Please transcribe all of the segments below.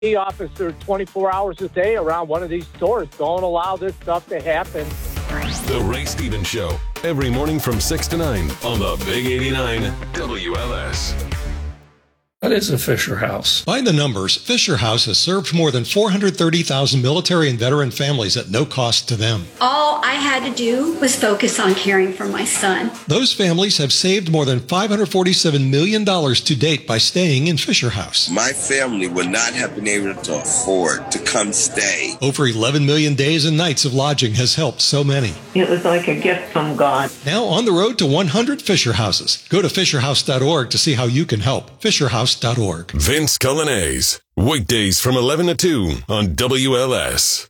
officer 24 hours a day around one of these stores. Don't allow this stuff to happen. The Ray Stevens Show, every morning from 6 to 9 on the Big 89 WLS. What is a Fisher House? By the numbers, Fisher House has served more than 430,000 military and veteran families at no cost to them. All I had to do was focus on caring for my son. Those families have saved more than $547 million to date by staying in Fisher House. My family would not have been able to afford to come stay. Over 11 million days and nights of lodging has helped so many. It was like a gift from God. Now on the road to 100 Fisher Houses. Go to fisherhouse.org to see how you can help. Fisherhouse.org. Vince Cullinase, weekdays from 11 to 2 on WLS.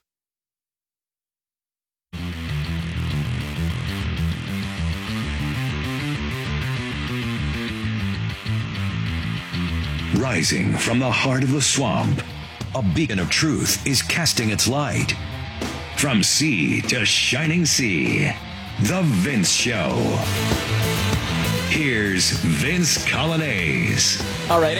Rising from the heart of the swamp, a beacon of truth is casting its light. From sea to shining sea, The Vince Show. Here's Vince Cullinase. All right,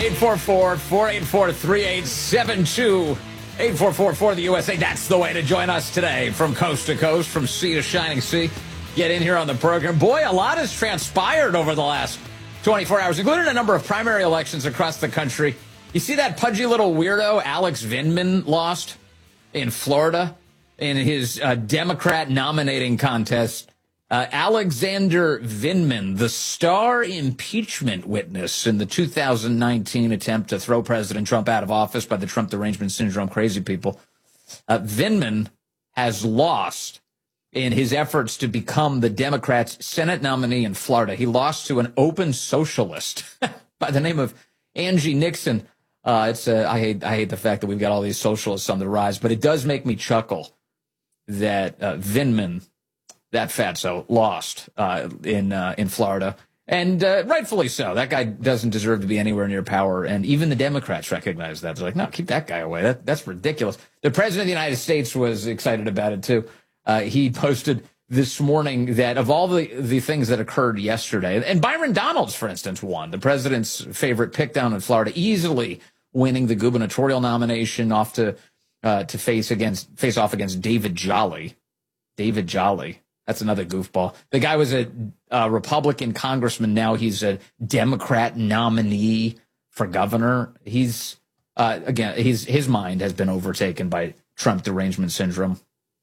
844-484-3872. 844 for the USA. That's the way to join us today. From coast to coast, from sea to shining sea. Get in here on the program. Boy, a lot has transpired over the last 24 hours, including a number of primary elections across the country. You see that pudgy little weirdo, Alex Vindman, lost in Florida in his Democrat nominating contest. Alexander Vindman, the star impeachment witness in the 2019 attempt to throw President Trump out of office by the Trump derangement syndrome crazy people. Vindman has lost in his efforts to become the Democrats' Senate nominee in Florida. He lost to an open socialist by the name of Angie Nixon. I hate the fact that we've got all these socialists on the rise, but it does make me chuckle that Vindman, that fatso, lost in Florida, and rightfully so. That guy doesn't deserve to be anywhere near power, and even the Democrats recognize that. They're like, no, keep that guy away. That's ridiculous. The president of the United States was excited about it, too. He posted this morning that of all the things that occurred yesterday, and Byron Donalds, for instance, won, the president's favorite pick down in Florida, easily winning the gubernatorial nomination off to face off against David Jolly. David Jolly. That's another goofball. The guy was a Republican congressman. Now he's a Democrat nominee for governor. His mind has been overtaken by Trump derangement syndrome.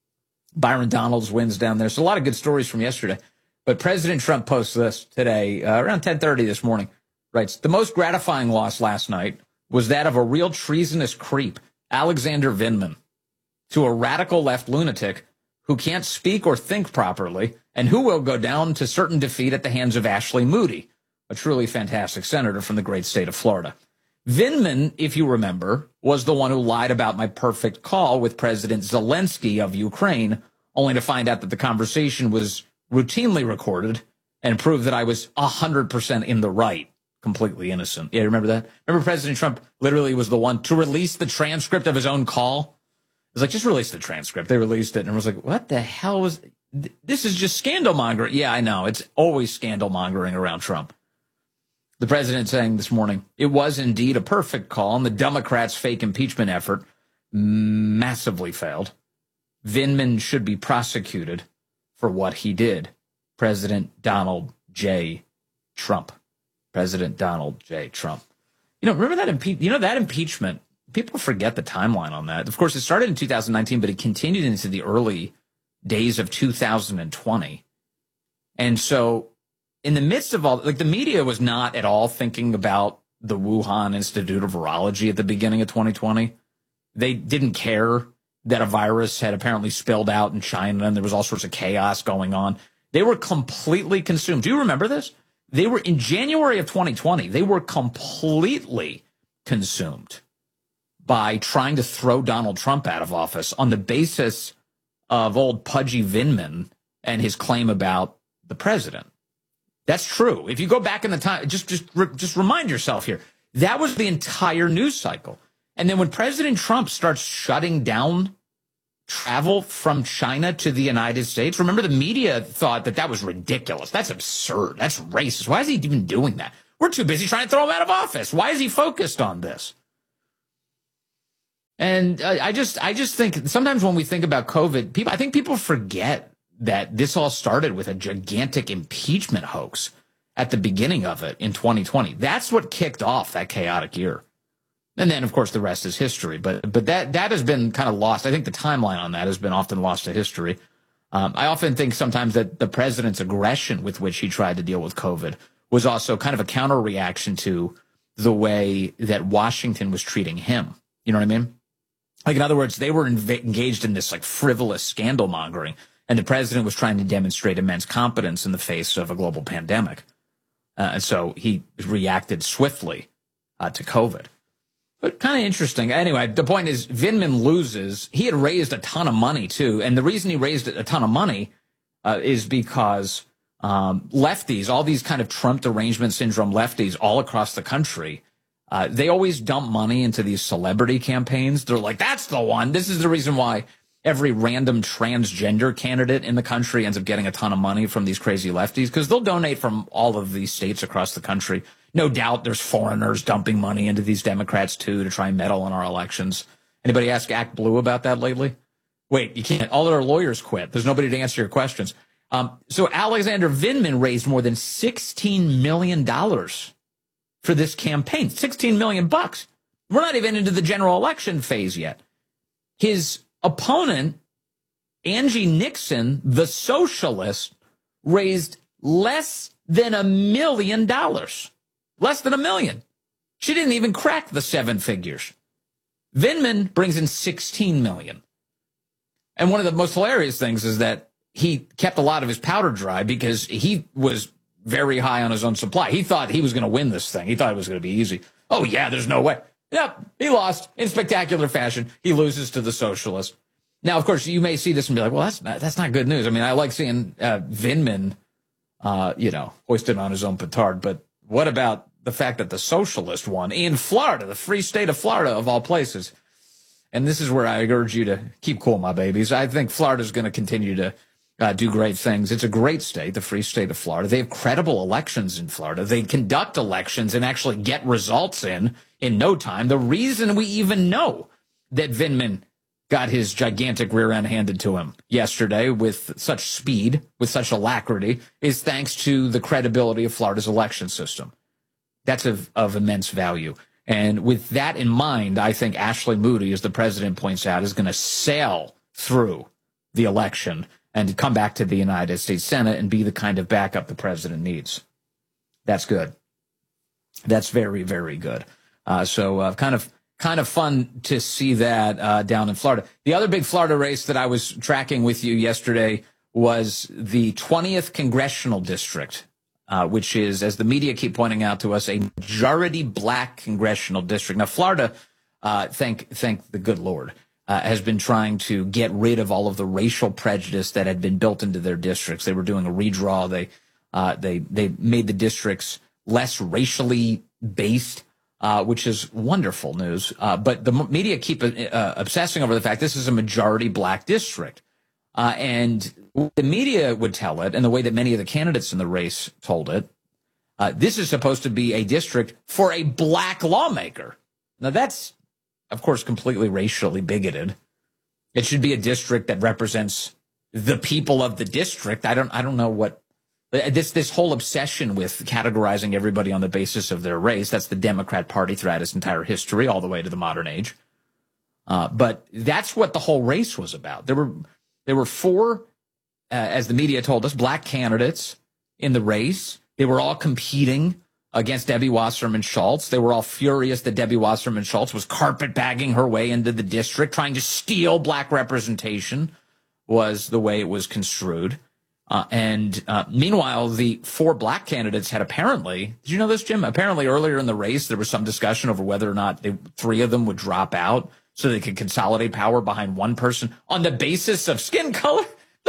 Byron Donalds wins down there. So a lot of good stories from yesterday. But President Trump posts this today, around 10:30 this morning, writes, the most gratifying loss last night was that of a real treasonous creep, Alexander Vindman, to a radical left lunatic who can't speak or think properly, and who will go down to certain defeat at the hands of Ashley Moody, a truly fantastic senator from the great state of Florida. Vindman, if you remember, was the one who lied about my perfect call with President Zelensky of Ukraine, only to find out that the conversation was routinely recorded and proved that I was 100% in the right, completely innocent. Yeah, remember that? Remember President Trump literally was the one to release the transcript of his own call? It was like, just release the transcript. They released it, and I was like, what the hell was this? Is just scandal mongering. Yeah, I know. It's always scandal mongering around Trump. The president saying this morning, it was indeed a perfect call, and the Democrats' fake impeachment effort massively failed. Vindman should be prosecuted for what he did. President Donald J. Trump. President Donald J. Trump. Remember that impeachment? People forget the timeline on that. Of course, it started in 2019, but it continued into the early days of 2020. And so in the midst of all, the media was not at all thinking about the Wuhan Institute of Virology at the beginning of 2020. They didn't care that a virus had apparently spilled out in China and there was all sorts of chaos going on. They were completely consumed. Do you remember this? They were in January of 2020. They were completely consumed by trying to throw Donald Trump out of office on the basis of old pudgy Vindman and his claim about the president. That's true. If you go back in the time, just remind yourself here, that was the entire news cycle. And then when President Trump starts shutting down travel from China to the United States, remember the media thought that was ridiculous. That's absurd. That's racist. Why is he even doing that? We're too busy trying to throw him out of office. Why is he focused on this? And I just think sometimes when we think about COVID, I think people forget that this all started with a gigantic impeachment hoax at the beginning of it in 2020. That's what kicked off that chaotic year. And then, of course, the rest is history. But that has been kind of lost. I think the timeline on that has been often lost to history. I often think sometimes that the president's aggression with which he tried to deal with COVID was also kind of a counter reaction to the way that Washington was treating him. You know what I mean? Like, in other words, they were engaged in this like frivolous scandal mongering, and the president was trying to demonstrate immense competence in the face of a global pandemic. And so he reacted swiftly to COVID. But kind of interesting. Anyway, the point is, Vindman loses. He had raised a ton of money, too. And the reason he raised a ton of money is because lefties, all these kind of Trump derangement syndrome lefties all across the country, they always dump money into these celebrity campaigns. They're like, that's the one. This is the reason why every random transgender candidate in the country ends up getting a ton of money from these crazy lefties, because they'll donate from all of these states across the country. No doubt there's foreigners dumping money into these Democrats, too, to try and meddle in our elections. Anybody ask Act Blue about that lately? Wait, you can't. All their lawyers quit. There's nobody to answer your questions. So Alexander Vindman raised more than $16 million for this campaign. $16 million. We're not even into the general election phase yet. His opponent, Angie Nixon, the socialist, raised less than $1 million. Less than $1 million. She didn't even crack the seven figures. Vindman brings in $16 million. And one of the most hilarious things is that he kept a lot of his powder dry because he was very high on his own supply. He thought he was going to win this thing. He thought it was going to be easy. Oh, yeah, there's no way. Yep, he lost in spectacular fashion. He loses to the socialists. Now, of course, you may see this and be like, well, that's not good news. I mean, I like seeing Vindman, hoisted on his own petard. But what about the fact that the socialist won in Florida, the free state of Florida, of all places? And this is where I urge you to keep cool, my babies. I think Florida is going to continue to do great things. It's a great state, the free state of Florida. They have credible elections in Florida. They conduct elections and actually get results in no time. The reason we even know that Vindman got his gigantic rear end handed to him yesterday with such speed, with such alacrity, is thanks to the credibility of Florida's election system. That's of immense value. And with that in mind, I think Ashley Moody, as the president points out, is going to sail through the election and come back to the United States Senate and be the kind of backup the president needs. That's good. That's very, very good. So kind of fun to see that down in Florida. The other big Florida race that I was tracking with you yesterday was the 20th congressional district, which is, as the media keep pointing out to us, a majority black congressional district. Now, Florida, thank the good Lord, has been trying to get rid of all of the racial prejudice that had been built into their districts. They were doing a redraw. They made the districts less racially based, which is wonderful news. But the media keep obsessing over the fact this is a majority black district. And the media would tell it, and the way that many of the candidates in the race told it, this is supposed to be a district for a black lawmaker. Now, that's, of course, completely racially bigoted. It should be a district that represents the people of the district. I don't know what this whole obsession with categorizing everybody on the basis of their race. That's the Democrat Party throughout its entire history, all the way to the modern age. But that's what the whole race was about. There were four, as the media told us, black candidates in the race. They were all competing against Debbie Wasserman Schultz. They were all furious that Debbie Wasserman Schultz was carpetbagging her way into the district, trying to steal black representation, was the way it was construed. And meanwhile, the four black candidates had apparently, did you know this, Jim? Apparently earlier in the race, there was some discussion over whether or not three of them would drop out so they could consolidate power behind one person on the basis of skin color.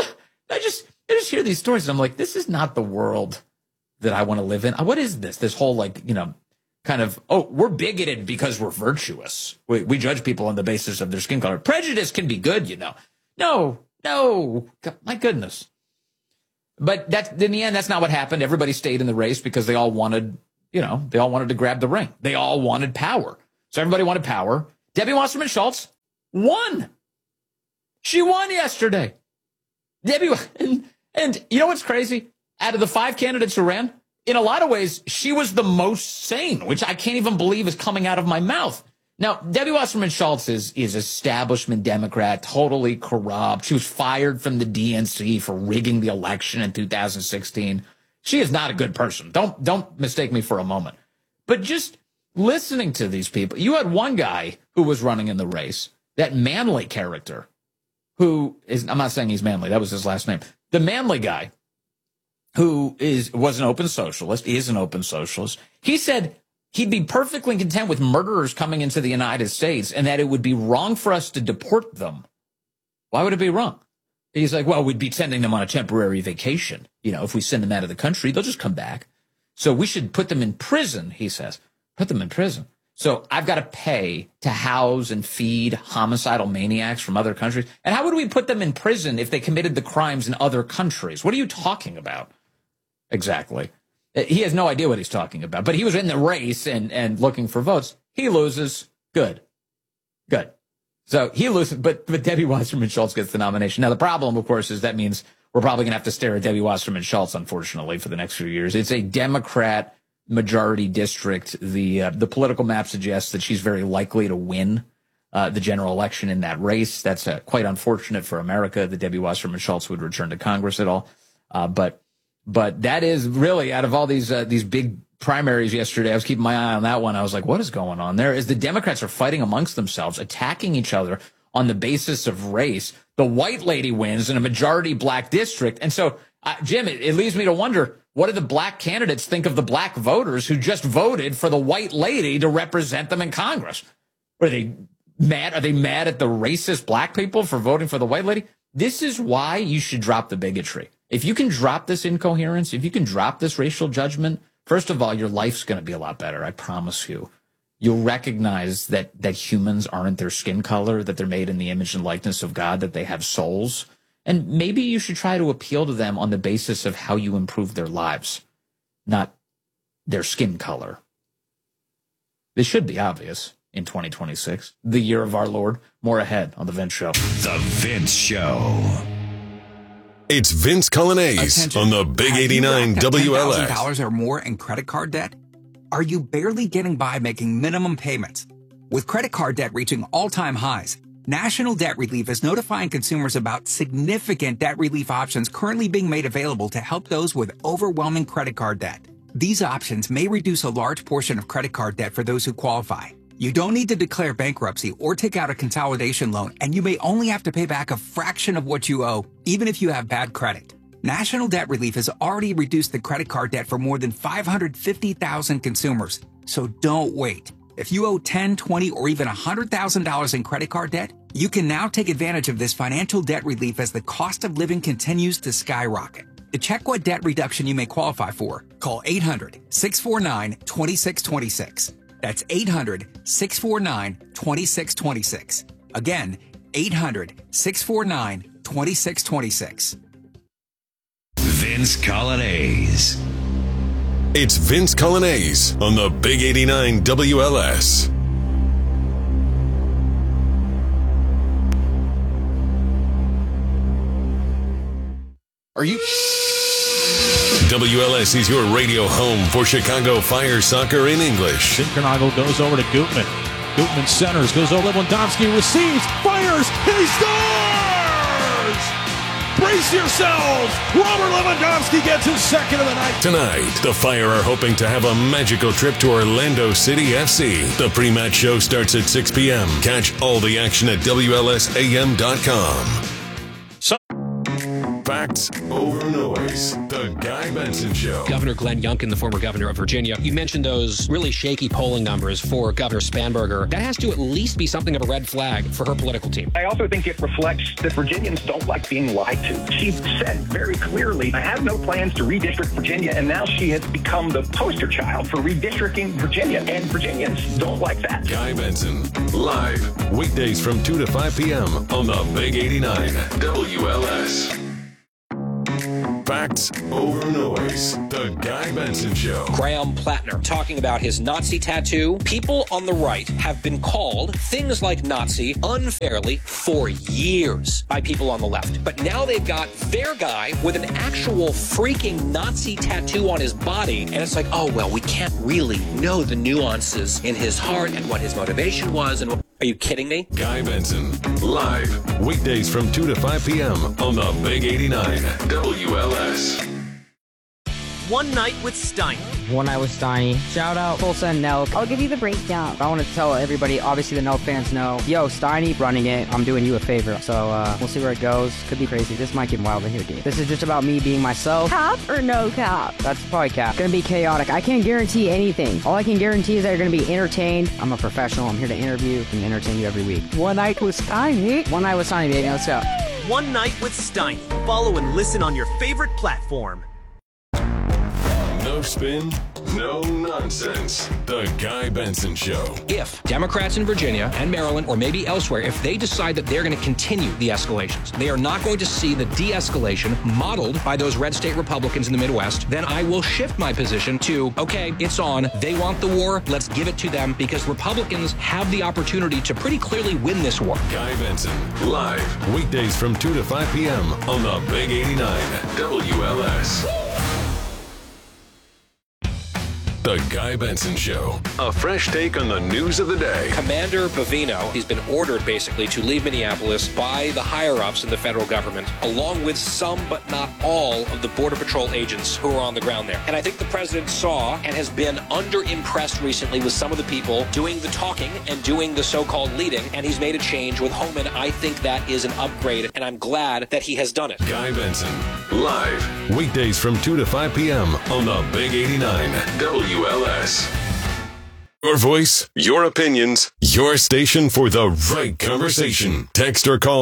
I just hear these stories and I'm like, this is not the world that I want to live in. What is this? This whole kind of, we're bigoted because we're virtuous. We judge people on the basis of their skin color. Prejudice can be good, No, my goodness. But in the end, that's not what happened. Everybody stayed in the race because they all wanted, to grab the ring. They all wanted power. So everybody wanted power. Debbie Wasserman Schultz won. She won yesterday. Debbie, and you know what's crazy? Out of the 5 candidates who ran, in a lot of ways, she was the most sane, which I can't even believe is coming out of my mouth. Now, Debbie Wasserman Schultz is establishment Democrat, totally corrupt. She was fired from the DNC for rigging the election in 2016. She is not a good person. Don't mistake me for a moment. But just listening to these people, you had one guy who was running in the race, that Manley character, who is, I'm not saying he's Manley, that was his last name. The Manley guy, who was an open socialist, is an open socialist. He said he'd be perfectly content with murderers coming into the United States and that it would be wrong for us to deport them. Why would it be wrong? He's like, well, we'd be sending them on a temporary vacation. You know, if we send them out of the country, they'll just come back. So we should put them in prison, he says. Put them in prison. So I've got to pay to house and feed homicidal maniacs from other countries. And how would we put them in prison if they committed the crimes in other countries? What are you talking about? Exactly. He has no idea what he's talking about. But he was in the race and looking for votes. He loses. Good. So he loses, but Debbie Wasserman Schultz gets the nomination. Now, the problem, of course, is that means we're probably going to have to stare at Debbie Wasserman Schultz, unfortunately, for the next few years. It's a Democrat majority district. The political map suggests that she's very likely to win the general election in that race. That's quite unfortunate for America that Debbie Wasserman Schultz would return to Congress at all. But that is really, out of all these big primaries yesterday, I was keeping my eye on that one. I was like, what is going on there? Is the Democrats are fighting amongst themselves, attacking each other on the basis of race. The white lady wins in a majority black district. And so, Jim, it leads me to wonder, what do the black candidates think of the black voters who just voted for the white lady to represent them in Congress? Are they mad? Are they mad at the racist black people for voting for the white lady? This is why you should drop the bigotry. If you can drop this incoherence, if you can drop this racial judgment, first of all, your life's going to be a lot better. I promise you. You'll recognize that humans aren't their skin color, that they're made in the image and likeness of God, that they have souls. And maybe you should try to appeal to them on the basis of how you improve their lives, not their skin color. This should be obvious in 2026, the year of our Lord. More ahead on The Vince Show. The Vince Show. It's Vince Coglianese on the Big 89 WLS. $10,000 or more in credit card debt? Are you barely getting by making minimum payments? With credit card debt reaching all-time highs, National Debt Relief is notifying consumers about significant debt relief options currently being made available to help those with overwhelming credit card debt. These options may reduce a large portion of credit card debt for those who qualify. You don't need to declare bankruptcy or take out a consolidation loan, and you may only have to pay back a fraction of what you owe, even if you have bad credit. National Debt Relief has already reduced the credit card debt for more than 550,000 consumers, so don't wait. If you owe $10,000, $20,000, or even $100,000 in credit card debt, you can now take advantage of this financial debt relief as the cost of living continues to skyrocket. To check what debt reduction you may qualify for, call 800-649-2626. That's 800-649-2626. Again, 800-649-2626. Vince Coglianese. It's Vince Coglianese on the Big 89 WLS. Are you? WLS is your radio home for Chicago Fire soccer in English. Zinkernagle goes over to Gutman. Gutman centers, goes over Lewandowski, receives, fires, and he scores! Brace yourselves! Robert Lewandowski gets his second of the night. Tonight, the Fire are hoping to have a magical trip to Orlando City FC. The pre-match show starts at 6 p.m. Catch all the action at WLSAM.com. Facts over noise. The Guy Benson Show. Governor Glenn Youngkin, the former governor of Virginia, you mentioned those really shaky polling numbers for Governor Spanberger. That has to at least be something of a red flag for her political team. I also think it reflects that Virginians don't like being lied to. She said very clearly, I have no plans to redistrict Virginia, and now she has become the poster child for redistricting Virginia, and Virginians don't like that. Guy Benson, live, weekdays from 2 to 5 p.m. on the Big 89 WLS. Facts over noise. The Guy Benson Show. Graham Plattner talking about his Nazi tattoo. People on the right have been called things like Nazi unfairly for years by people on the left. But now they've got their guy with an actual freaking Nazi tattoo on his body. And it's like, oh, well, we can't really know the nuances in his heart and what his motivation was. And are you kidding me? Guy Benson, live, weekdays from 2 to 5 p.m. on the Big 89 WLS. One Night with Steiny. One Night with Steiny. Shout out Tulsa and Nelk. I'll give you the breakdown. I want to tell everybody, obviously the Nelk fans know, yo, Steiny running it. I'm doing you a favor. So we'll see where it goes. Could be crazy. This might get wild in here, dude. This is just about me being myself. Cap or no cap? That's probably cap. Gonna be chaotic. I can't guarantee anything. All I can guarantee is that you're gonna be entertained. I'm a professional. I'm here to interview and entertain you every week. One Night with Steiny. One Night with Steiny, baby. Let's go. One Night with Steiny. Follow and listen on your favorite platform. No spin, no nonsense. The Guy Benson Show. If Democrats in Virginia and Maryland, or maybe elsewhere, if they decide that they're going to continue the escalations, they are not going to see the de-escalation modeled by those red state Republicans in the Midwest, then I will shift my position to, okay, it's on. They want the war. Let's give it to them, because Republicans have the opportunity to pretty clearly win this war. Guy Benson, live, weekdays from 2 to 5 p.m. on the Big 89 WLS. The Guy Benson Show. A fresh take on the news of the day. Commander Bovino, he's been ordered basically to leave Minneapolis by the higher-ups in the federal government, along with some but not all of the Border Patrol agents who are on the ground there. And I think the president saw and has been under-impressed recently with some of the people doing the talking and doing the so-called leading, and he's made a change with Homan. I think that is an upgrade, and I'm glad that he has done it. Guy Benson, live, weekdays from 2 to 5 p.m. on the Big 89 WLS. Your voice, your opinions, your station for the right conversation. Text or call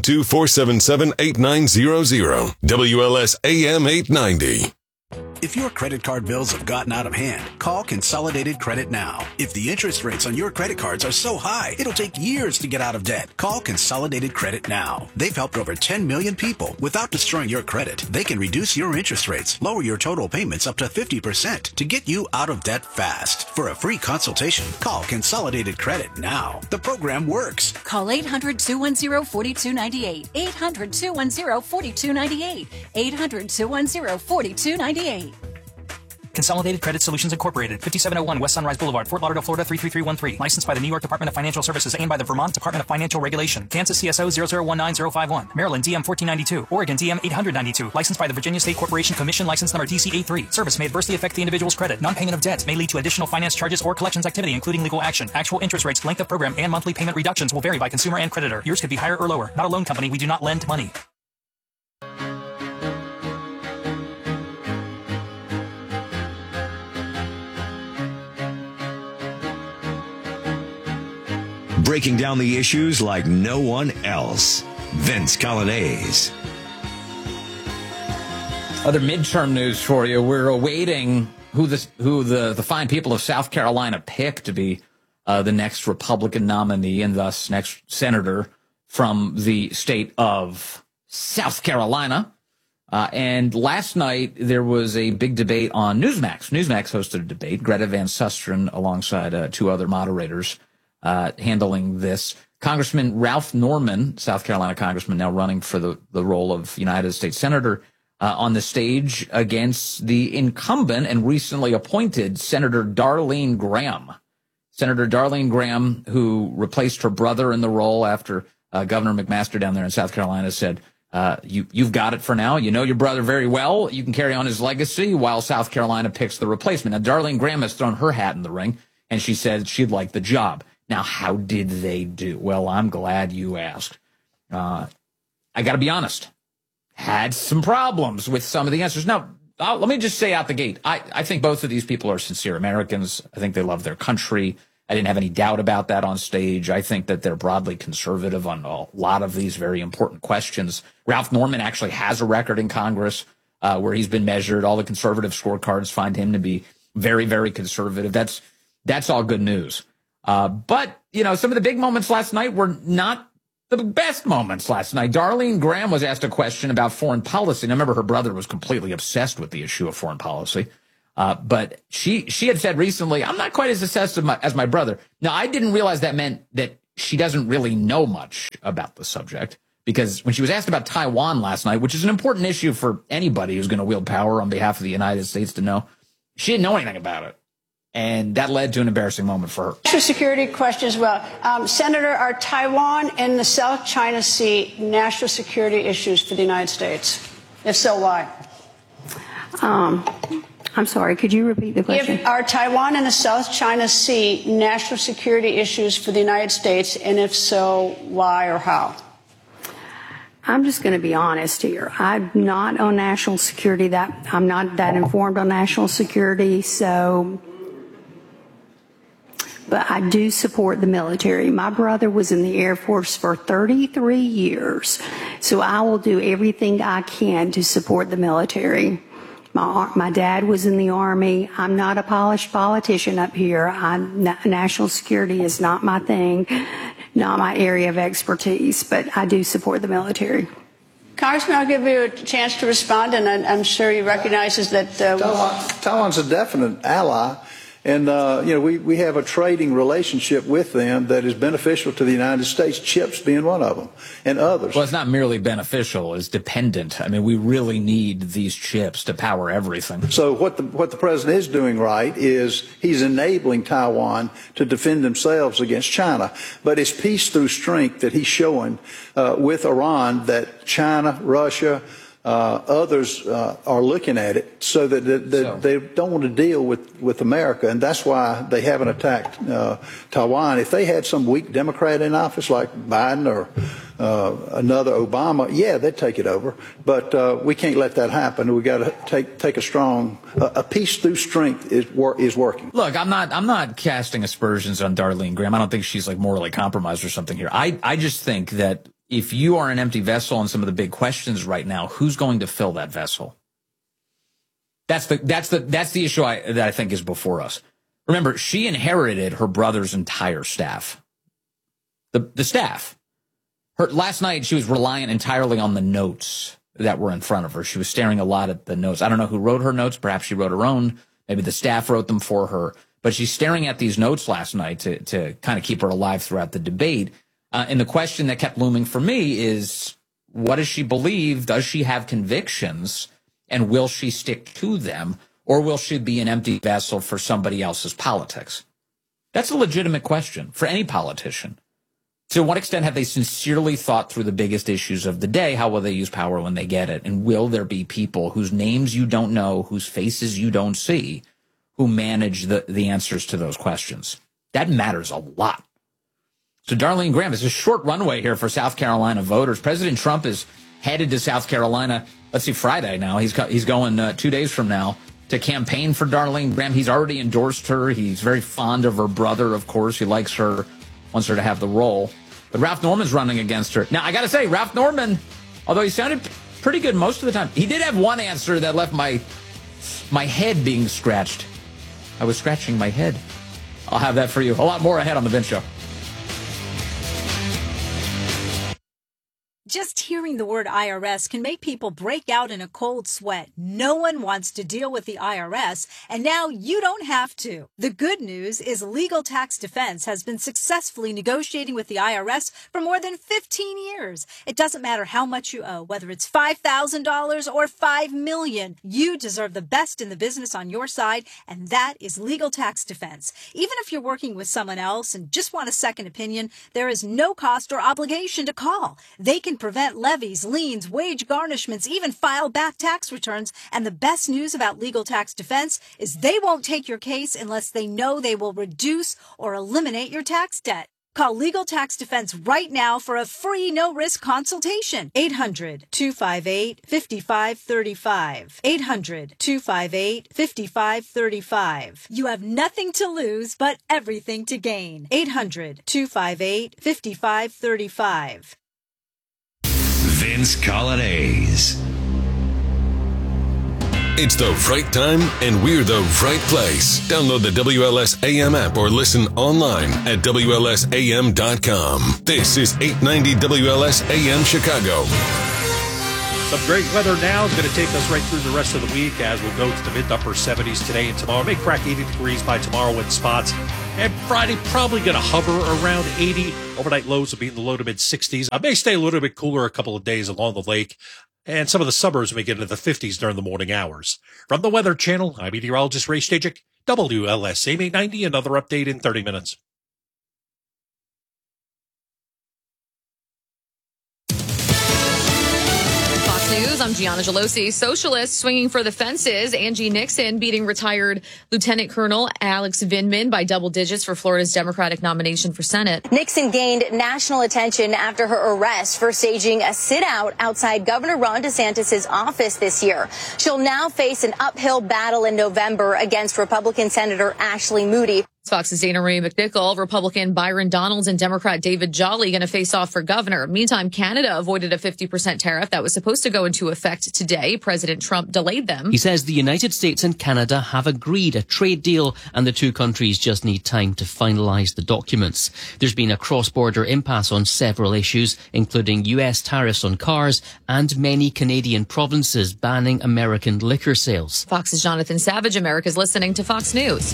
312-477-8900. WLS AM 890. If your credit card bills have gotten out of hand, call Consolidated Credit now. If the interest rates on your credit cards are so high, it'll take years to get out of debt. Call Consolidated Credit now. They've helped over 10 million people without destroying your credit. They can reduce your interest rates, lower your total payments up to 50% to get you out of debt fast. For a free consultation, call Consolidated Credit now. The program works. Call 800-210-4298. 800-210-4298. 800-210-4298. Consolidated Credit Solutions Incorporated, 5701 West Sunrise Boulevard, Fort Lauderdale, Florida 33313. Licensed by the New York Department of Financial Services and by the Vermont Department of Financial Regulation. Kansas CSO 0019051. Maryland DM 1492. Oregon DM 892. Licensed by the Virginia State Corporation Commission license number DC83. Service may adversely affect the individual's credit. Non-payment of debt may lead to additional finance charges or collections activity, including legal action. Actual interest rates, length of program, and monthly payment reductions will vary by consumer and creditor. Yours could be higher or lower. Not a loan company. We do not lend money. Breaking down the issues like no one else. Vince Coglianese. Other midterm news for you. We're awaiting who the fine people of South Carolina pick to be the next Republican nominee and thus next senator from the state of South Carolina. And last night there was a big debate on Newsmax. Newsmax hosted a debate. Greta Van Susteren alongside two other moderators handling this. Congressman Ralph Norman, South Carolina congressman, now running for the role of United States Senator, on the stage against the incumbent and recently appointed Senator Darlene Graham. Senator Darlene Graham, who replaced her brother in the role after Governor McMaster down there in South Carolina said, you've got it for now. You know your brother very well. You can carry on his legacy while South Carolina picks the replacement. Now, Darlene Graham has thrown her hat in the ring, and she said she'd like the job. Now, how did they do? Well, I'm glad you asked. I got to be honest. Had some problems with some of the answers. Now, let me just say out the gate, I think both of these people are sincere Americans. I think they love their country. I didn't have any doubt about that on stage. I think that they're broadly conservative on a lot of these very important questions. Ralph Norman actually has a record in Congress where he's been measured. All the conservative scorecards find him to be very, very conservative. That's all good news. But, you know, some of the big moments last night were not The best moments last night. Darlene Graham was asked a question about foreign policy. And I remember her brother was completely obsessed with the issue of foreign policy. But she had said recently, I'm not quite as obsessed as my brother. Now, I didn't realize that meant that she doesn't really know much about the subject. Because when she was asked about Taiwan last night, which is an important issue for anybody who's going to wield power on behalf of the United States to know, she didn't know anything about it. And that led to an embarrassing moment for her. National security question as well. Senator, are Taiwan and the South China Sea national security issues for the United States? If so, why? I'm sorry, could you repeat the question? Are Taiwan and the South China Sea national security issues for the United States? And if so, why or how? I'm just going to be honest here. I'm not on national security. I'm not that informed on national security, but I do support the military. My brother was in the Air Force for 33 years, so I will do everything I can to support the military. My dad was in the Army. I'm not a polished politician up here. National security is not my thing, not my area of expertise, but I do support the military. Congressman, I'll give you a chance to respond, and I'm sure he recognizes that Taiwan's a definite ally. And, we have a trading relationship with them that is beneficial to the United States, chips being one of them, and others. Well, it's not merely beneficial, it's dependent. I mean, we really need these chips to power everything. So what the president is doing right is he's enabling Taiwan to defend themselves against China. But it's peace through strength that he's showing with Iran that China, Russia, others are looking at it so that they don't want to deal with America, and that's why they haven't attacked Taiwan. If they had some weak Democrat in office like Biden or another Obama, yeah, they'd take it over. But we can't let that happen. We got to take a strong, a peace through strength is working. Look, I'm not casting aspersions on Darlene Graham. I don't think she's like morally compromised or something here. I just think that if you are an empty vessel on some of the big questions right now, who's going to fill that vessel? That's the issue that I think is before us. Remember, she inherited her brother's entire staff. The staff. Last night, she was reliant entirely on the notes that were in front of her. She was staring a lot at the notes. I don't know who wrote her notes. Perhaps she wrote her own. Maybe the staff wrote them for her. But she's staring at these notes last night to kind of keep her alive throughout the debate. And the question that kept looming for me is, what does she believe? Does she have convictions? And will she stick to them? Or will she be an empty vessel for somebody else's politics? That's a legitimate question for any politician. To what extent have they sincerely thought through the biggest issues of the day? How will they use power when they get it? And will there be people whose names you don't know, whose faces you don't see, who manage the answers to those questions? That matters a lot. So Darlene Graham, it's a short runway here for South Carolina voters. President Trump is headed to South Carolina, Friday now. He's going 2 days from now to campaign for Darlene Graham. He's already endorsed her. He's very fond of her brother, of course. He likes her, wants her to have the role. But Ralph Norman's running against her. Now, I got to say, Ralph Norman, although he sounded pretty good most of the time, he did have one answer that left my head being scratched. I was scratching my head. I'll have that for you. A lot more ahead on The Vince Show. Just hearing the word IRS can make people break out in a cold sweat. No one wants to deal with the IRS, and now you don't have to. The good news is Legal Tax Defense has been successfully negotiating with the IRS for more than 15 years. It doesn't matter how much you owe, whether it's $5,000 or $5 million. You deserve the best in the business on your side, and that is Legal Tax Defense. Even if you're working with someone else and just want a second opinion, there is no cost or obligation to call. They can prevent levies, liens, wage garnishments, even file back tax returns. And the best news about Legal Tax Defense is they won't take your case unless they know they will reduce or eliminate your tax debt. Call Legal Tax Defense right now for a free no-risk consultation. 800-258-5535. 800-258-5535. You have nothing to lose but everything to gain. 800-258-5535. Vince Coglianese. It's the right time, and we're the right place. Download the WLS AM app or listen online at WLSAM.com. This is 890 WLS AM Chicago. Some great weather now is going to take us right through the rest of the week as we'll go to the mid to upper 70s today and tomorrow. May crack 80 degrees by tomorrow in spots. And Friday probably going to hover around 80. Overnight lows will be in the low to mid 60s. I may stay a little bit cooler a couple of days along the lake. And some of the suburbs may get into the 50s during the morning hours. From the Weather Channel, I'm meteorologist Ray Stajic, WLS AM 890. Another update in 30 minutes. News. I'm Gianna Gelosi. Socialists swinging for the fences. Angie Nixon beating retired Lieutenant Colonel Alex Vindman by double digits for Florida's Democratic nomination for Senate. Nixon gained national attention after her arrest for staging a sit-out outside Governor Ron DeSantis' office this year. She'll now face an uphill battle in November against Republican Senator Ashley Moody. Fox's Dana Marie McNichol, Republican Byron Donalds, and Democrat David Jolly going to face off for governor. Meantime, Canada avoided a 50% tariff that was supposed to go into effect today. President Trump delayed them. He says the United States and Canada have agreed a trade deal and the two countries just need time to finalise the documents. There's been a cross-border impasse on several issues, including US tariffs on cars and many Canadian provinces banning American liquor sales. Fox's Jonathan Savage, America's listening to Fox News.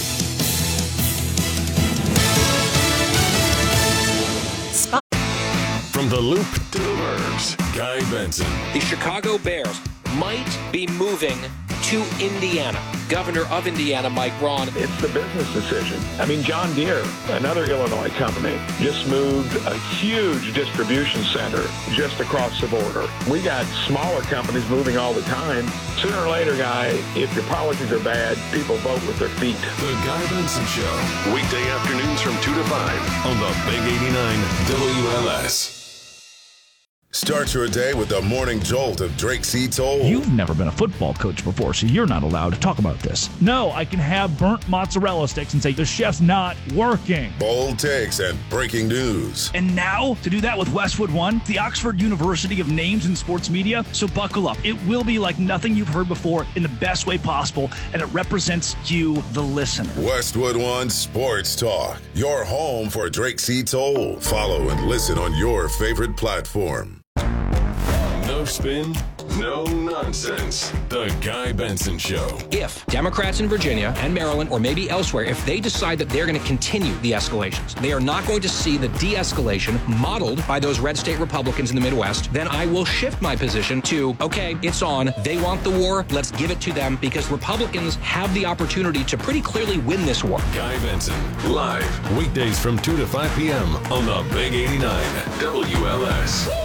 From the Loop to the Burbs, Guy Benson. The Chicago Bears might be moving to Indiana. Governor of Indiana, Mike Braun. It's the business decision. I mean, John Deere, another Illinois company, just moved a huge distribution center just across the border. We got smaller companies moving all the time. Sooner or later, Guy, if your policies are bad, people vote with their feet. The Guy Benson Show. Weekday afternoons from 2 to 5 on the Big 89 WLS. Start your day with the morning jolt of Drake C. Toll. You've never been a football coach before, so you're not allowed to talk about this. No, I can have burnt mozzarella sticks and say the chef's not working. Bold takes and breaking news. And now, to do that with Westwood One, the Oxford University of names in sports media, so buckle up. It will be like nothing you've heard before in the best way possible, and it represents you, the listener. Westwood One Sports Talk, your home for Drake C. Toll. Follow and listen on your favorite platform. No spin, no nonsense. The Guy Benson Show. If Democrats in Virginia and Maryland, or maybe elsewhere, if they decide that they're going to continue the escalations, they are not going to see the de-escalation modeled by those red state Republicans in the Midwest, then I will shift my position to, okay, it's on. They want the war. Let's give it to them, because Republicans have the opportunity to pretty clearly win this war. Guy Benson, live, weekdays from 2 to 5 p.m. on the Big 89 WLS.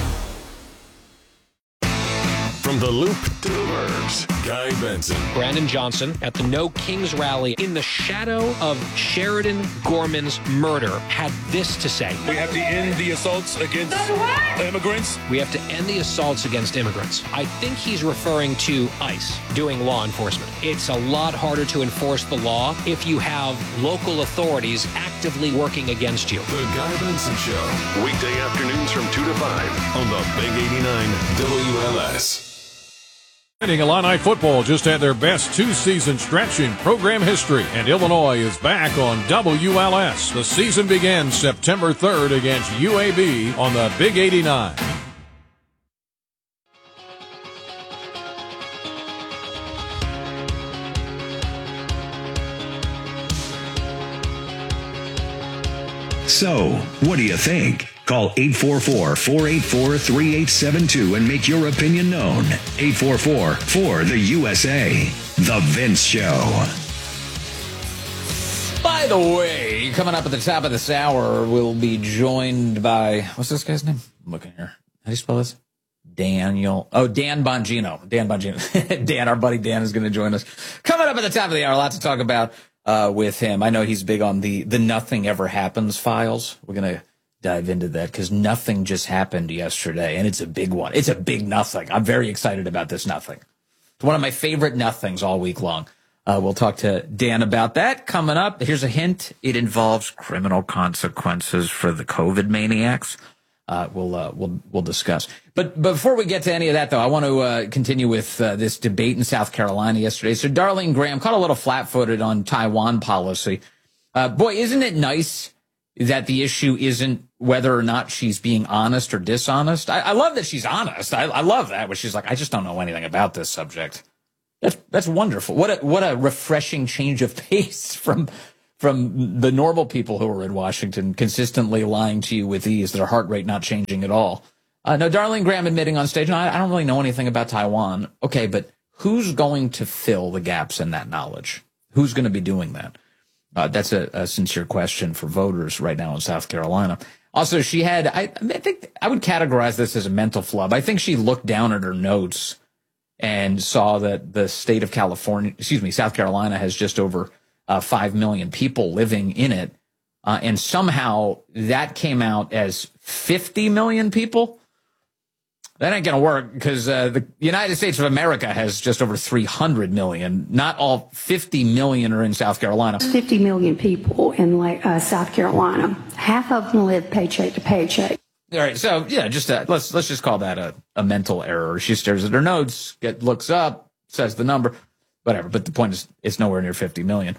From the Loop to the Burbs, Guy Benson. Brandon Johnson at the No Kings rally in the shadow of Sheridan Gorman's murder had this to say. We have to end the assaults against immigrants. We have to end the assaults against immigrants. I think he's referring to ICE doing law enforcement. It's a lot harder to enforce the law if you have local authorities actively working against you. The Guy Benson Show. Weekday afternoons from 2 to 5 on the Big 89 WLS. Illini football just had their best two-season stretch in program history, and Illinois is back on WLS. The season begins September 3rd against UAB on the Big 89. So, what do you think? Call 844-484-3872 and make your opinion known. 844-4-the-USA. The Vince Show. By the way, coming up at the top of this hour, we'll be joined by, what's this guy's name? I'm looking here. How do you spell this? Dan Bongino. Dan Bongino. Dan, our buddy Dan, is going to join us. Coming up at the top of the hour, lots to talk about with him. I know he's big on the Nothing Ever Happens files. We're going to dive into that because nothing just happened yesterday, and it's a big one. It's a big nothing. I'm very excited about this nothing. It's one of my favorite nothings all week long. We'll talk to Dan about that coming up. Here's a hint. It involves criminal consequences for the COVID maniacs. we'll discuss. But before we get to any of that, though, I want to continue with this debate in South Carolina yesterday. So Darlene Graham caught a little flat-footed on Taiwan policy. Boy, isn't it nice that the issue isn't whether or not she's being honest or dishonest? I love that she's honest. I love that, where she's like, I just don't know anything about this subject. That's wonderful. What a refreshing change of pace from the normal people who are in Washington, consistently lying to you with ease, their heart rate not changing at all. No, Darlene Graham admitting on stage, no, I don't really know anything about Taiwan. Okay, but who's going to fill the gaps in that knowledge? Who's going to be doing that? That's a sincere question for voters right now in South Carolina. Also, she had, I think I would categorize this as a mental flub. I think she looked down at her notes and saw that the state of South Carolina has just over 5 million people living in it. And somehow that came out as 50 million people. That ain't going to work because the United States of America has just over 300 million. Not all 50 million are in South Carolina. 50 million people in South Carolina. Half of them live paycheck to paycheck. All right. So, yeah, just let's just call that a mental error. She stares at her notes, looks up, says the number, whatever. But the point is, it's nowhere near 50 million.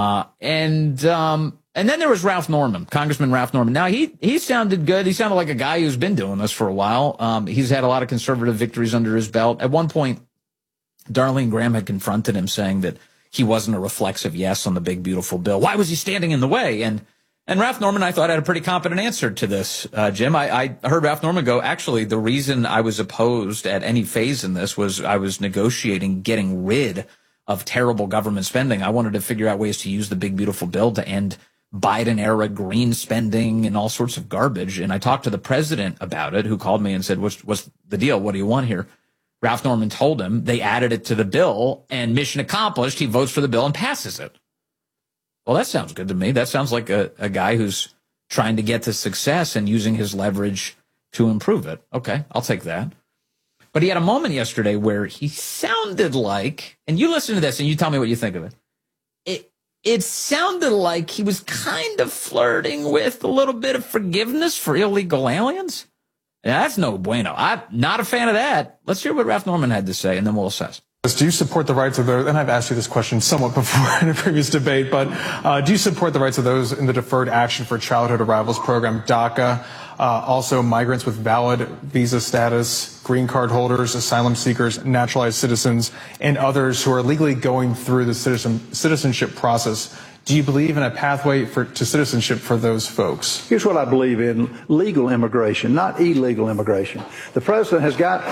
And then there was Ralph Norman, Congressman Ralph Norman. Now, he sounded good. He sounded like a guy who's been doing this for a while. He's had a lot of conservative victories under his belt. At one point, Darlene Graham had confronted him saying that he wasn't a reflexive yes on the big, beautiful bill. Why was he standing in the way? And Ralph Norman, I thought, had a pretty competent answer to this, Jim. I heard Ralph Norman go, actually, the reason I was opposed at any phase in this was I was negotiating getting rid of terrible government spending. I wanted to figure out ways to use the big, beautiful bill to end Biden-era green spending and all sorts of garbage. And I talked to the president about it, who called me and said, what's the deal? What do you want here? Ralph Norman told him they added it to the bill, and mission accomplished. He votes for the bill and passes it. Well, that sounds good to me. That sounds like a guy who's trying to get to success and using his leverage to improve it. Okay, I'll take that. But he had a moment yesterday where he sounded like, and you listen to this and you tell me what you think of it. It sounded like he was kind of flirting with a little bit of forgiveness for illegal aliens. Yeah, that's no bueno. I'm not a fan of that. Let's hear what Ralph Norman had to say, and then we'll assess. Do you support the rights of those, and I've asked you this question somewhat before in a previous debate, but do you support the rights of those in the Deferred Action for Childhood Arrivals program, DACA, also migrants with valid visa status, green card holders, asylum seekers, naturalized citizens, and others who are legally going through the citizenship process? Do you believe in a pathway to citizenship for those folks? Here's what I believe in: legal immigration, not illegal immigration. The president has got,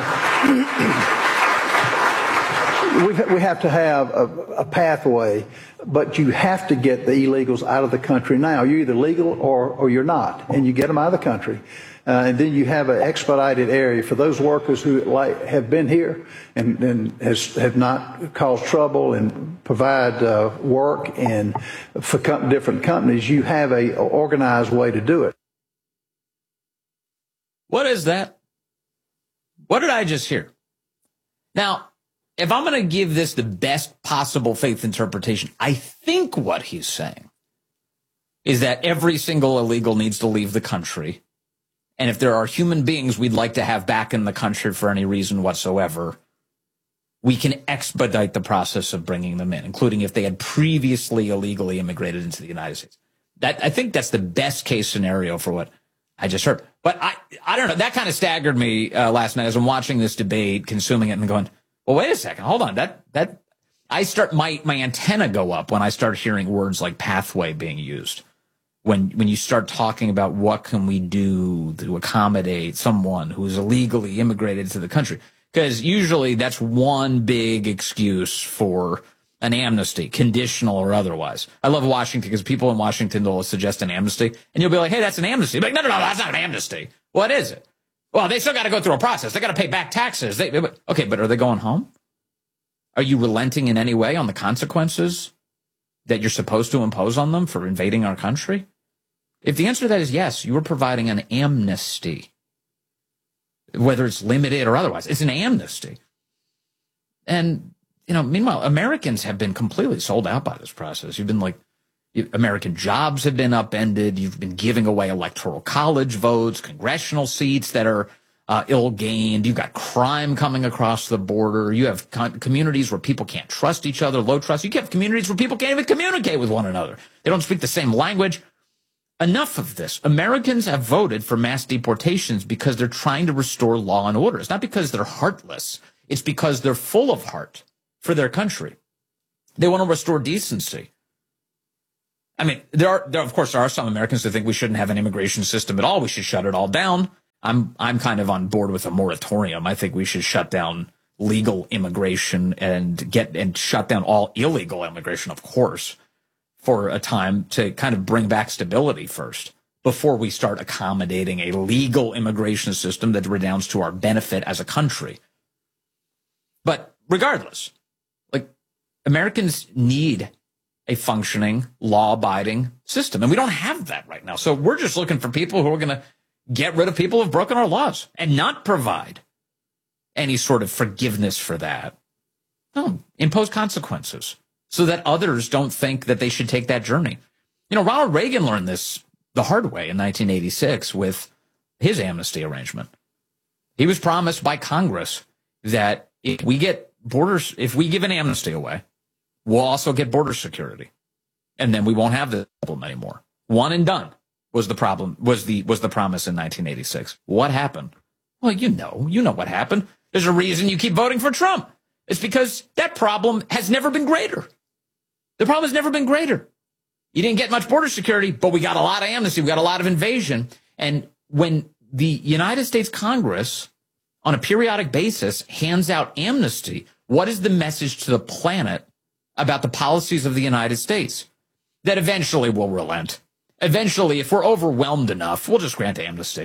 we have to have a pathway, but you have to get the illegals out of the country now. You're either legal or you're not, and you get them out of the country. And then you have an expedited area for those workers who have been here and have not caused trouble and provide work, and for different companies, you have a organized way to do it. What is that? What did I just hear? Now, if I'm going to give this the best possible faith interpretation, I think what he's saying is that every single illegal needs to leave the country. And if there are human beings we'd like to have back in the country for any reason whatsoever, we can expedite the process of bringing them in, including if they had previously illegally immigrated into the United States. I think that's the best case scenario for what I just heard. But I don't know. That kind of staggered me last night as I'm watching this debate, consuming it, and going, well, wait a second. Hold on. I start my antenna go up when I start hearing words like pathway being used. When you start talking about what can we do to accommodate someone who is illegally immigrated to the country, because usually that's one big excuse for an amnesty, conditional or otherwise. I love Washington because people in Washington will suggest an amnesty, and you'll be like, hey, that's an amnesty. Like, no, that's not an amnesty. What is it? Well, they still got to go through a process. They got to pay back taxes. Okay, but are they going home? Are you relenting in any way on the consequences that you're supposed to impose on them for invading our country? If the answer to that is yes, you are providing an amnesty, whether it's limited or otherwise. It's an amnesty. And, meanwhile, Americans have been completely sold out by this process. You've been like, American jobs have been upended. You've been giving away electoral college votes, congressional seats that are ill-gained. You've got crime coming across the border. You have communities where people can't trust each other, low trust. You have communities where people can't even communicate with one another. They don't speak the same language. Enough of this. Americans have voted for mass deportations because they're trying to restore law and order. It's not because they're heartless. It's because they're full of heart for their country. They want to restore decency. I mean, there are some Americans that think we shouldn't have an immigration system at all. We should shut it all down. I'm kind of on board with a moratorium. I think we should shut down legal immigration and shut down all illegal immigration, of course, for a time to kind of bring back stability first before we start accommodating a legal immigration system that redounds to our benefit as a country. But regardless, like, Americans need a functioning, law-abiding system. And we don't have that right now. So we're just looking for people who are going to get rid of people who've broken our laws and not provide any sort of forgiveness for that. No, impose consequences so that others don't think that they should take that journey. You know, Ronald Reagan learned this the hard way in 1986 with his amnesty arrangement. He was promised by Congress that if we give an amnesty away, we'll also get border security. And then we won't have the problem anymore. One and done was the problem, was the promise in 1986. What happened? Well, you know what happened. There's a reason you keep voting for Trump. It's because that problem has never been greater. The problem has never been greater. You didn't get much border security, but we got a lot of amnesty. We got a lot of invasion. And when the United States Congress, on a periodic basis, hands out amnesty, what is the message to the planet about the policies of the United States? That eventually we'll relent. Eventually, if we're overwhelmed enough, we'll just grant amnesty.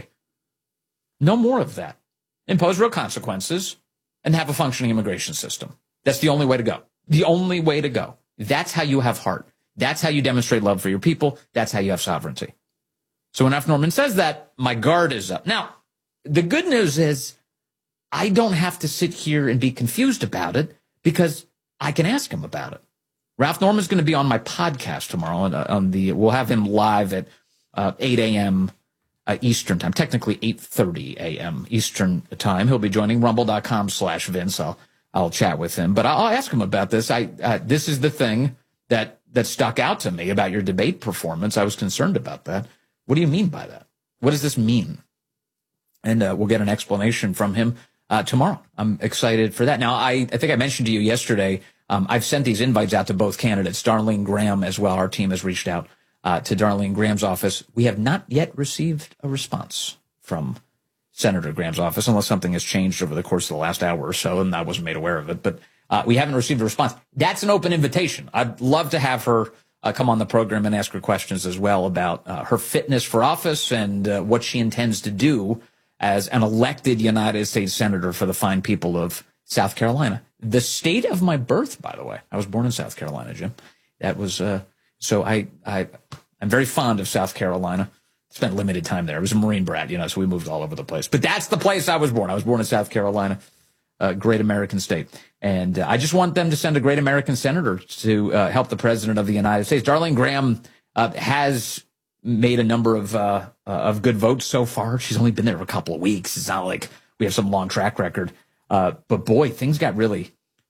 No more of that. Impose real consequences and have a functioning immigration system. That's the only way to go. The only way to go. That's how you have heart. That's how you demonstrate love for your people. That's how you have sovereignty. So when Ralph Norman says that, my guard is up. Now, the good news is I don't have to sit here and be confused about it because I can ask him about it. Ralph Norman's going to be on my podcast tomorrow. We'll have him live at 8 a.m. Eastern time, technically 8:30 a.m. Eastern time. He'll be joining rumble.com/Vince. I'll chat with him, but I'll ask him about this. This is the thing that stuck out to me about your debate performance. I was concerned about that. What do you mean by that? What does this mean? And we'll get an explanation from him tomorrow. I'm excited for that. Now, I think I mentioned to you yesterday, I've sent these invites out to both candidates, Darlene Graham as well. Our team has reached out to Darlene Graham's office. We have not yet received a response from Senator Graham's office, unless something has changed over the course of the last hour or so, and I wasn't made aware of it. But we haven't received a response. That's an open invitation. I'd love to have her come on the program and ask her questions as well about her fitness for office and what she intends to do as an elected United States Senator for the fine people of South Carolina. The state of my birth, by the way. I was born in South Carolina, Jim. That was so I'm very fond of South Carolina. Spent limited time there. I was a Marine brat, so we moved all over the place. But that's the place I was born. I was born in South Carolina, a great American state. And I just want them to send a great American senator to help the president of the United States. Darlene Graham has made a number of good votes so far. She's only been there for a couple of weeks. It's not like we have some long track record. But boy, things got really,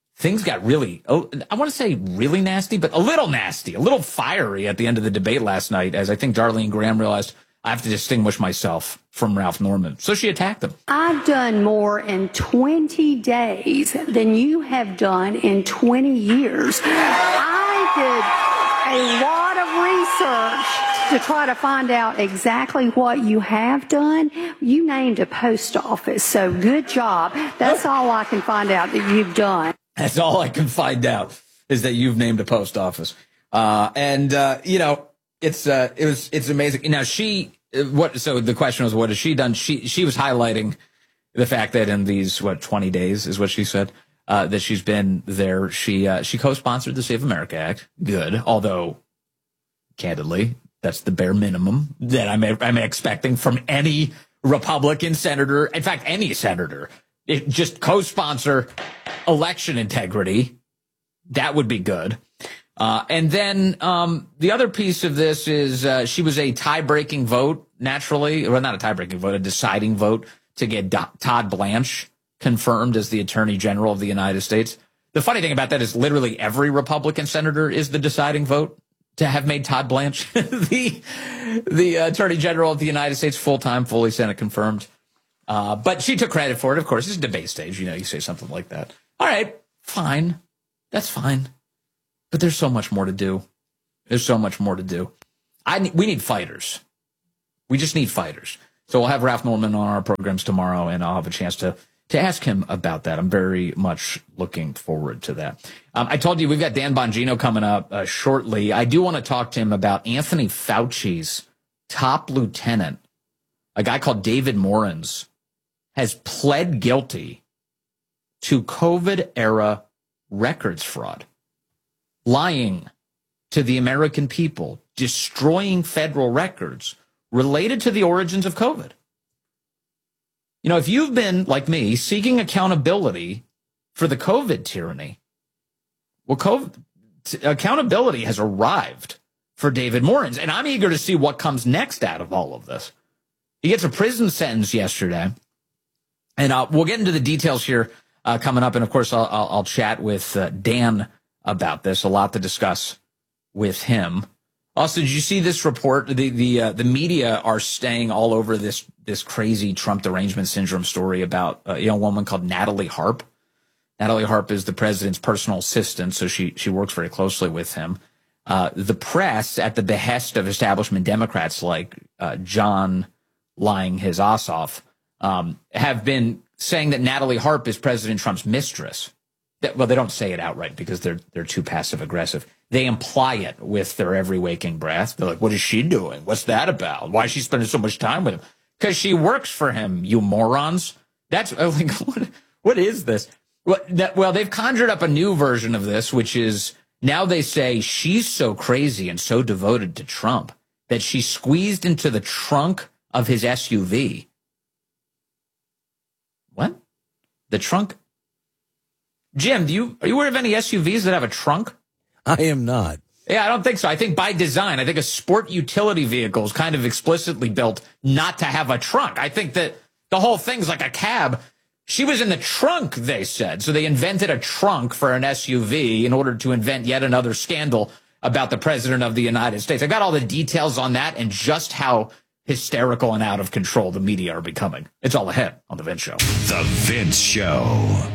I want to say really nasty, but a little nasty, a little fiery at the end of the debate last night, as I think Darlene Graham realized I have to distinguish myself from Ralph Norman. So she attacked him. I've done more in 20 days than you have done in 20 years. I did a lot of research to try to find out exactly what you have done. You named a post office, so good job. That's all I can find out that you've done. That's all I can find out is that you've named a post office. It's amazing. Now so the question was, what has she done? She was highlighting the fact that in these, 20 days is what she said, that she's been there. She co-sponsored the Save America Act. Good. Although, candidly, that's the bare minimum that I'm expecting from any Republican senator. In fact, any senator. Just co-sponsor election integrity. That would be good. And then the other piece of this is she was a tie-breaking vote, naturally. Well, not a tie-breaking vote, a deciding vote to get Todd Blanche confirmed as the Attorney General of the United States. The funny thing about that is literally every Republican senator is the deciding vote to have made Todd Blanche the Attorney General of the United States full-time, fully Senate confirmed. But she took credit for it, of course. It's a debate stage. You say something like that. All right, fine. That's fine. But there's so much more to do. There's so much more to do. We need fighters. We just need fighters. So we'll have Ralph Norman on our programs tomorrow, and I'll have a chance to ask him about that. I'm very much looking forward to that. I told you we've got Dan Bongino coming up shortly. I do want to talk to him about Anthony Fauci's top lieutenant, a guy called David Morans, has pled guilty to COVID-era records fraud, lying to the American people, destroying federal records related to the origins of COVID. If you've been, like me, seeking accountability for the COVID tyranny, well, accountability has arrived for David Morans, and I'm eager to see what comes next out of all of this. He gets a prison sentence yesterday, and we'll get into the details here coming up, and of course I'll chat with Dan about this. A lot to discuss with him. Also, did you see this report? The media are staying all over this crazy Trump derangement syndrome story about a young woman called Natalie Harp. Natalie Harp is the president's personal assistant, so she works very closely with him. The press, at the behest of establishment Democrats like John lying his ass off, have been saying that Natalie Harp is President Trump's mistress. Well, they don't say it outright because they're too passive aggressive. They imply it with their every waking breath. They're like, what is she doing? What's that about? Why is she spending so much time with him? Because she works for him, you morons. That's like, what is this? Well, they've conjured up a new version of this, which is now they say she's so crazy and so devoted to Trump that she squeezed into the trunk of his SUV. What? The trunk? Jim, are you aware of any SUVs that have a trunk? I am not. Yeah, I don't think so. I think by design, I think a sport utility vehicle is kind of explicitly built not to have a trunk. I think that the whole thing's like a cab. She was in the trunk, they said. So they invented a trunk for an SUV in order to invent yet another scandal about the president of the United States. I got all the details on that and just how hysterical and out of control the media are becoming. It's all ahead on The Vince Show. The Vince Show.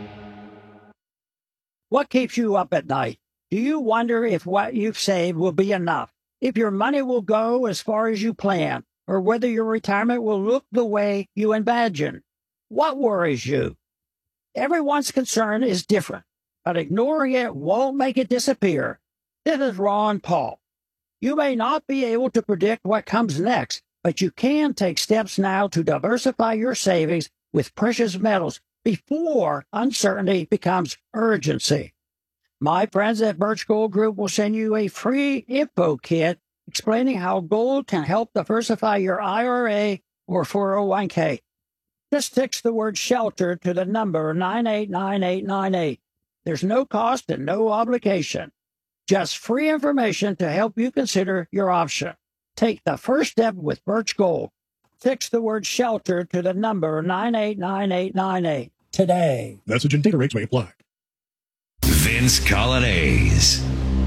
What keeps you up at night? Do you wonder if what you've saved will be enough? If your money will go as far as you plan? Or whether your retirement will look the way you imagine? What worries you? Everyone's concern is different, but ignoring it won't make it disappear. This is Ron Paul. You may not be able to predict what comes next, but you can take steps now to diversify your savings with precious metals before uncertainty becomes urgency. My friends at Birch Gold Group will send you a free info kit explaining how gold can help diversify your IRA or 401k. Just text the word SHELTER to the number 989898. There's no cost and no obligation. Just free information to help you consider your option. Take the first step with Birch Gold. Text the word SHELTER to the number 989898 today. Message and data rates may apply. Vince Colonnese.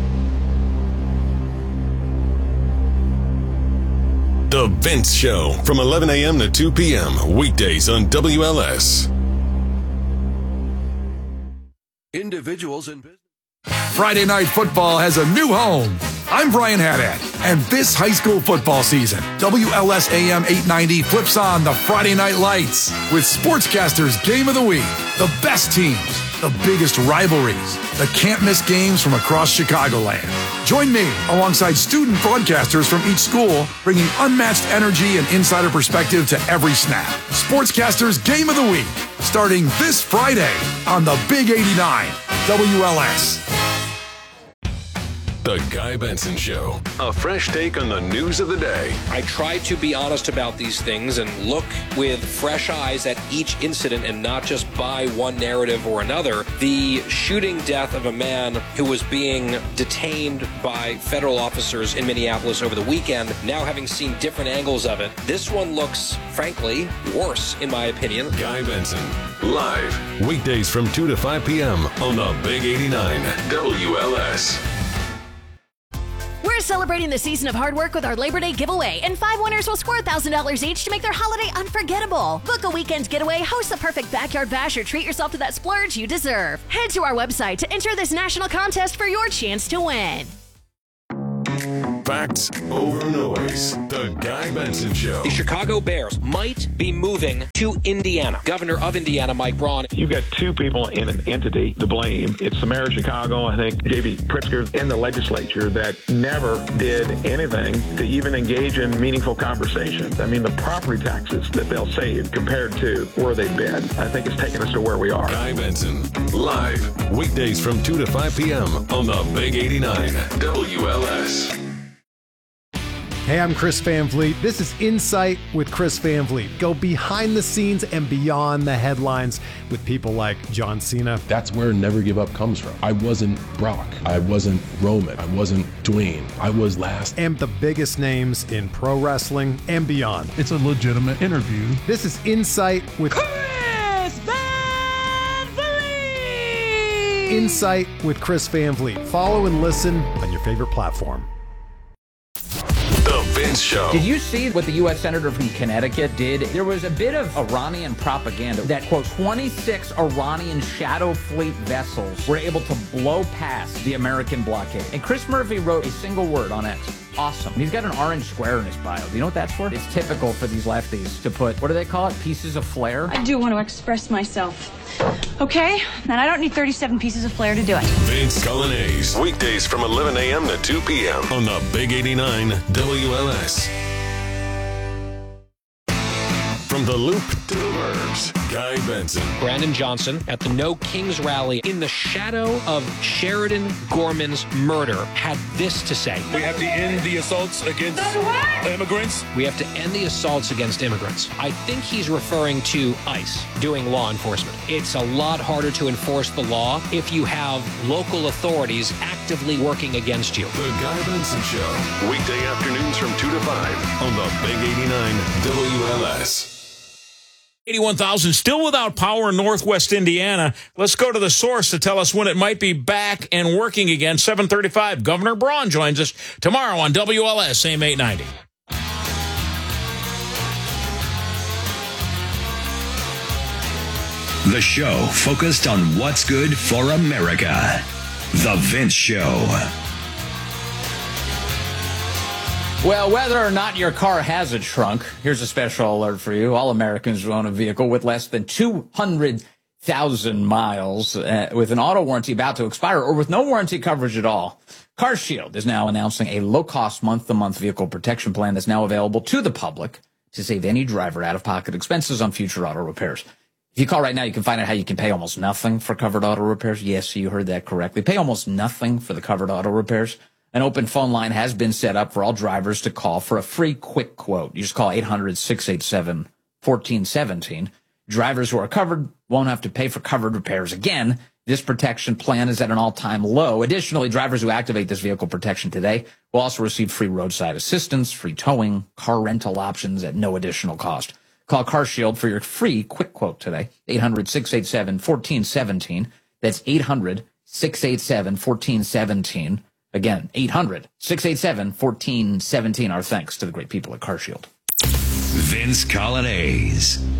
The Vince Show from 11 a.m. to 2 p.m. weekdays on WLS. Individuals in business. Friday Night Football has a new home. I'm Brian Haddad, and this high school football season, WLS AM 890 flips on the Friday Night Lights with Sportscasters Game of the Week, the best teams, the biggest rivalries, the can't-miss games from across Chicagoland. Join me alongside student broadcasters from each school, bringing unmatched energy and insider perspective to every snap. Sportscasters Game of the Week, starting this Friday on the Big 89, WLS. The Guy Benson Show. A fresh take on the news of the day. I try to be honest about these things and look with fresh eyes at each incident and not just buy one narrative or another. The shooting death of a man who was being detained by federal officers in Minneapolis over the weekend, now having seen different angles of it, this one looks, frankly, worse, in my opinion. Guy Benson, live, weekdays from 2 to 5 p.m. on the Big 89 WLS. We're celebrating the season of hard work with our Labor Day giveaway, and 5 winners will score $1,000 each to make their holiday unforgettable. Book a weekend getaway, host the perfect backyard bash, or treat yourself to that splurge you deserve. Head to our website to enter this national contest for your chance to win. Facts over noise. The Guy Benson Show. The Chicago Bears might be moving to Indiana. Governor of Indiana, Mike Braun. You've got two people in an entity to blame. It's the mayor of Chicago, I think, J.B. Pritzker, and the legislature that never did anything to even engage in meaningful conversations. I mean, the property taxes that they'll save compared to where they've been, I think it's taken us to where we are. Guy Benson, live, weekdays from 2 to 5 p.m. on the Big 89 WLS. Hey, I'm Chris Van Vliet. This is Insight with Chris Van Vliet. Go behind the scenes and beyond the headlines with people like John Cena. That's where Never Give Up comes from. I wasn't Brock. I wasn't Roman. I wasn't Dwayne. I was last. And the biggest names in pro wrestling and beyond. It's a legitimate interview. This is Insight with Chris Van Vliet! Insight with Chris Van Vliet. Follow and listen on your favorite platform. The Vince Show. Did you see what the U.S. Senator from Connecticut did? There was a bit of Iranian propaganda that, quote, 26 Iranian shadow fleet vessels were able to blow past the American blockade. And Chris Murphy wrote a single word on X. Awesome. He's got an orange square in his bio. Do you know what that's for? It's typical for these lefties to put, what do they call it? Pieces of flair? I do want to express myself. Okay? And I don't need 37 pieces of flair to do it. Vince Colonnese. Weekdays from 11 a.m. to 2 p.m. on the Big 89 WLS. From the Loop to the Burbs, Guy Benson. Brandon Johnson at the No Kings rally in the shadow of Sheridan Gorman's murder had this to say. We have to end the assaults against immigrants. We have to end the assaults against immigrants. I think he's referring to ICE doing law enforcement. It's a lot harder to enforce the law if you have local authorities actively working against you. The Guy Benson Show. Weekday afternoons from 2 to 5 on the Big 89 WLS. 81,000 still without power in Northwest Indiana. Let's go to the source to tell us when it might be back and working again. 7:35. Governor Braun joins us tomorrow on WLS AM 890. The show focused on what's good for America. The Vince Show. Well, whether or not your car has a trunk, here's a special alert for you. All Americans who own a vehicle with less than 200,000 miles with an auto warranty about to expire or with no warranty coverage at all. CarShield is now announcing a low-cost month-to-month vehicle protection plan that's now available to the public to save any driver out-of-pocket expenses on future auto repairs. If you call right now, you can find out how you can pay almost nothing for covered auto repairs. Yes, you heard that correctly. Pay almost nothing for the covered auto repairs. An open phone line has been set up for all drivers to call for a free quick quote. You just call 800-687-1417. Drivers who are covered won't have to pay for covered repairs again. This protection plan is at an all-time low. Additionally, drivers who activate this vehicle protection today will also receive free roadside assistance, free towing, car rental options at no additional cost. Call CarShield for your free quick quote today. 800-687-1417. That's 800-687-1417. Again, 800-687-1417. Our thanks to the great people at CarShield. Vince Colonnese.